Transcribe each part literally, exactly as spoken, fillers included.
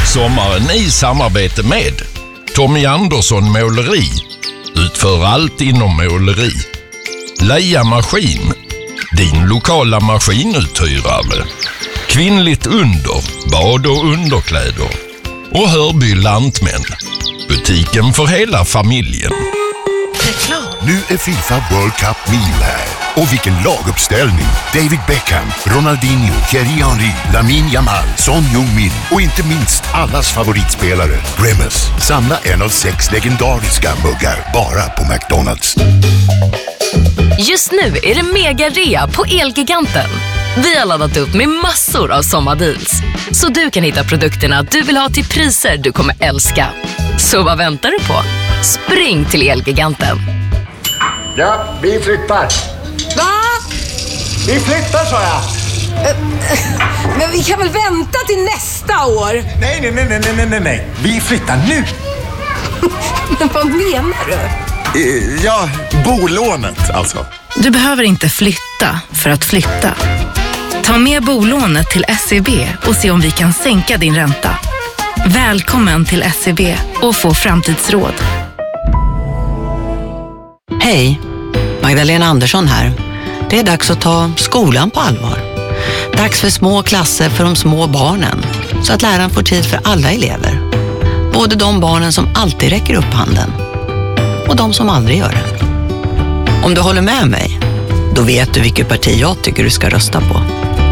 sommaren i samarbete med Tommy Andersson Måleri. Utför allt inom måleri. Leia Maskin, din lokala maskinuthyrare. Kvinnligt under, bad och underkläder. Och Hörby Lantmän, butiken för hela familjen. Reklam. Nu är FIFA World Cup Meal här. Och vilken laguppställning! David Beckham, Ronaldinho, Thierry Henry, Lamine Yamal, Son Heung-min och inte minst allas favoritspelare, Grimace. Samla en av sex legendariska muggar bara på McDonald's. Just nu är det mega-rea på Elgiganten. Vi har laddat upp med massor av sommardeals. Så du kan hitta produkterna du vill ha till priser du kommer älska. Så vad väntar du på? Spring till Elgiganten. Ja, vi flyttar. Va? Vi flyttar, sa jag. Men vi kan väl vänta till nästa år? Nej, nej, nej, nej, nej, nej, nej. Vi flyttar nu. Men vad menar du? Eh, ja, bolånet alltså. Du behöver inte flytta för att flytta. Ta med bolånet till S E B och se om vi kan sänka din ränta. Välkommen till S E B och få framtidsråd. Hej, Magdalena Andersson här. Det är dags att ta skolan på allvar. Dags för små klasser för de små barnen, så att läraren får tid för alla elever. Både de barnen som alltid räcker upp handen och de som aldrig gör det. Om du håller med mig, då vet du vilket parti jag tycker du ska rösta på.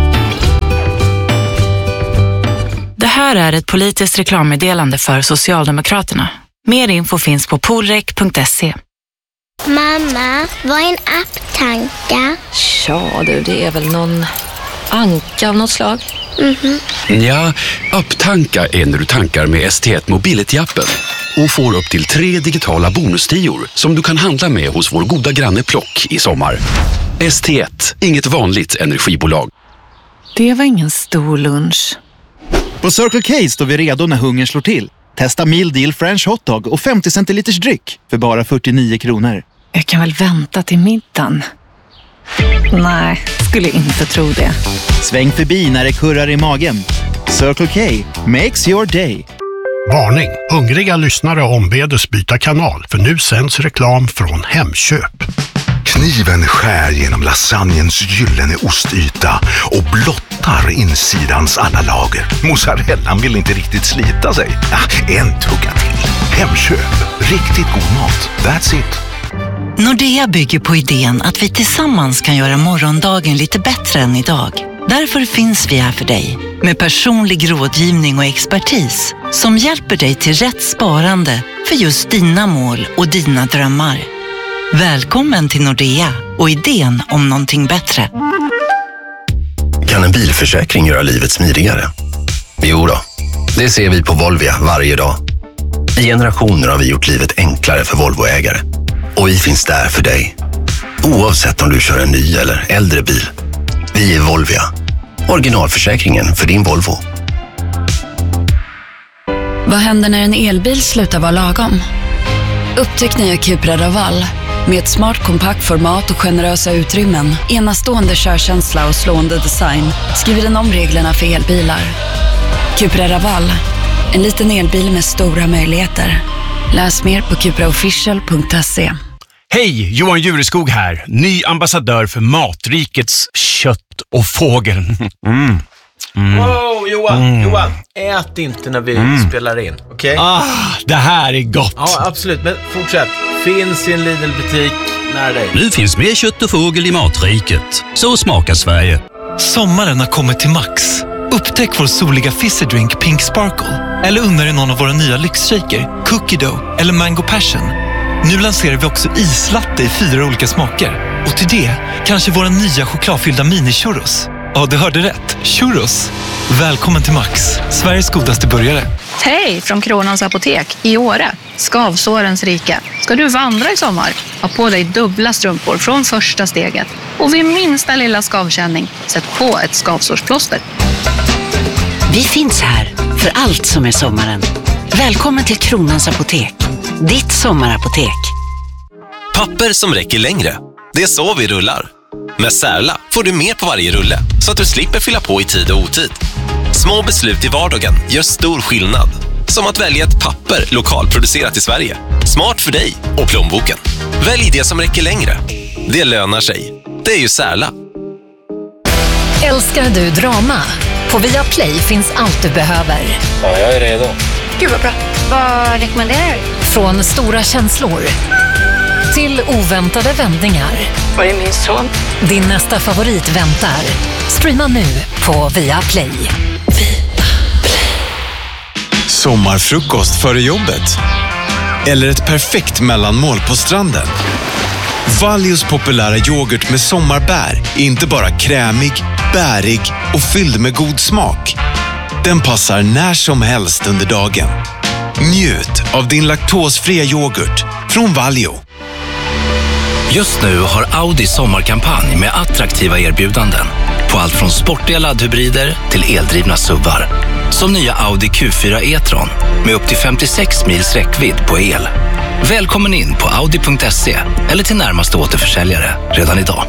Det här är ett politiskt reklammeddelande för Socialdemokraterna. Mer info finns på polrek punkt se. Mamma, vad är en apptanka? Ja du, det är väl någon anka av något slag. Mhm. Ja, apptanka är när du tankar med S T ett Mobility-appen och får upp till tre digitala bonustior som du kan handla med hos vår goda granne Plock i sommar. S T ett, inget vanligt energibolag. Det var ingen stor lunch. På Circle K står vi redo när hungern slår till. Testa Meal Deal French Hotdog och femtio centiliters dryck för bara fyrtionio kronor. Jag kan väl vänta till middagen? Nej, skulle inte tro det. Sväng förbi när det kurrar i magen. Circle K makes your day. Varning! Hungriga lyssnare ombedes byta kanal, för nu sänds reklam från Hemköp. Kniven skär genom lasagnens gyllene ostyta och blottar insidans alla lager. Mozzarellan vill inte riktigt slita sig. Ja, en tugga till. Hemköp. Riktigt god mat. That's it. Nordea bygger på idén att vi tillsammans kan göra morgondagen lite bättre än idag. Därför finns vi här för dig med personlig rådgivning och expertis som hjälper dig till rätt sparande för just dina mål och dina drömmar. Välkommen till Nordea och idén om någonting bättre. Kan en bilförsäkring göra livet smidigare? Jo då, det ser vi på Volvia varje dag. I generationer har vi gjort livet enklare för Volvoägare. Och vi finns där för dig. Oavsett om du kör en ny eller äldre bil. Vi är Volvia. Originalförsäkringen för din Volvo. Vad händer när en elbil slutar vara lagom? Upptäck nya Cupra Raval. Med ett smart kompakt format och generösa utrymmen, enastående körkänsla och slående design, skriver den om reglerna för elbilar. Cupra Raval. En liten elbil med stora möjligheter. Läs mer på cupraofficial punkt se. Hej, Johan Jureskog här. Ny ambassadör för Matrikets kött och fågel. Mm. Mm. Wow, Johan, Mm. Johan, ät inte när vi Mm. spelar in, okej? Okay? Ah, det här är gott. Ja, absolut, men fortsätt. Finns i en Lidl-butik nära dig. Nu finns mer kött och fågel i Matriket. Så smakar Sverige. Sommaren har kommit till Max. Upptäck vår soliga fizzy drink Pink Sparkle. Eller unna dig någon av våra nya lyxshaker, Cookie Dough eller Mango Passion. Nu lanserar vi också islatte i fyra olika smaker. Och till det, kanske våra nya chokladfyllda mini-churros. Ja, du hörde rätt. Churros. Välkommen till Max, Sveriges godaste burgare. Hej från Kronans Apotek i Åre. Skavsårens rike. Ska du vandra i sommar? Ha på dig dubbla strumpor från första steget. Och vid minsta lilla skavkänning, sätt på ett skavsårsplåster. Vi finns här för allt som är sommaren. Välkommen till Kronans Apotek. Ditt sommarapotek. Papper som räcker längre. Det är så vi rullar. Med Särla får du mer på varje rulle, så att du slipper fylla på i tid och otid. Små beslut i vardagen gör stor skillnad. Som att välja ett papper lokalproducerat i Sverige. Smart för dig och plånboken. Välj det som räcker längre. Det lönar sig. Det är ju Särla. Älskar du drama? På Viaplay finns allt du behöver. Ja, jag är redo. Gud vad bra. Vad rekommenderar du? Från stora känslor till oväntade vändningar. Var är min son? Din nästa favorit väntar. Streama nu på Viaplay. Sommarfrukost före jobbet. Eller ett perfekt mellanmål på stranden. Valjos populära yoghurt med sommarbär är inte bara krämig, bärig och fylld med god smak. Den passar när som helst under dagen. Njut av din laktosfria yoghurt från Valio. Just nu har Audi sommarkampanj med attraktiva erbjudanden på allt från sportiga laddhybrider till eldrivna S U V:ar. Som nya Audi Q fyra e-tron med upp till femtiosex mils räckvidd på el. Välkommen in på audi punkt se eller till närmaste återförsäljare redan idag.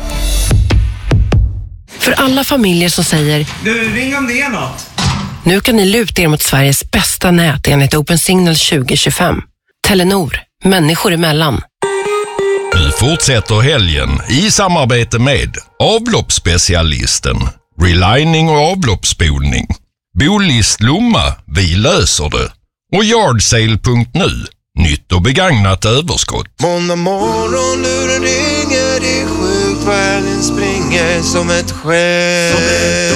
För alla familjer som säger Du, ring om det är något. Nu kan ni luta er mot Sveriges bästa nät enligt Open Signal tjugo tjugofem. Telenor, människor emellan. Nu fortsätter helgen i samarbete med avloppsspecialisten, relining och avloppsspolning. Bolist Lomma, vi löser det. Och yardsale punkt nu, nytt och begagnat överskott. Måndag morgon luren ringer, det är sjukt, världen springer som ett skämt.